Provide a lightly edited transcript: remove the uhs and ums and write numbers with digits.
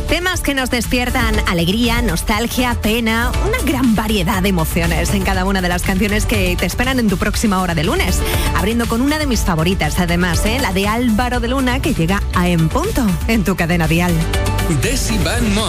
Temas que nos despiertan alegría, nostalgia, pena, una gran variedad de emociones en cada una de las canciones que te esperan en tu próxima hora de lunes. Abriendo con una de mis favoritas, además, la de Álvaro de Luna, que llega a En Punto en tu cadena dial. Desi Van Mon.